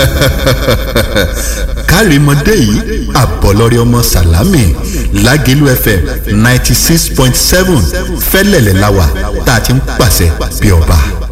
kárìmọ́dé yìí àbọ̀lọ́rí ọmọ sàlámì Lágẹ̀lú FM 96.7 fẹ́lẹ̀lẹ̀ láwà tá a ti ń pàṣẹ bí ọba.